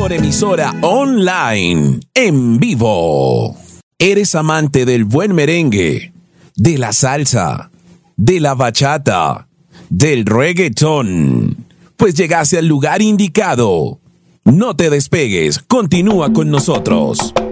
mejor emisora online, en vivo. ¿Eres amante del buen merengue, de la salsa, de la bachata, del reggaetón? Pues llegaste al lugar indicado. No te despegues, continúa con nosotros.